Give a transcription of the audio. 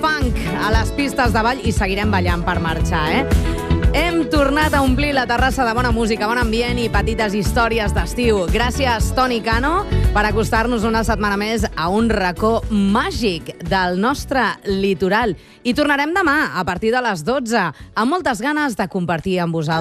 funk a les pistes de ball i seguirem ballant per marxar, Hem tornat a omplir la terrassa de bona música, bon ambient i petites històries d'estiu. Gràcies, Toni Cano, per acostar-nos una setmana més a un racó màgic del nostre litoral. I tornarem demà, a partir de les 12, amb moltes ganes de compartir amb vosaltres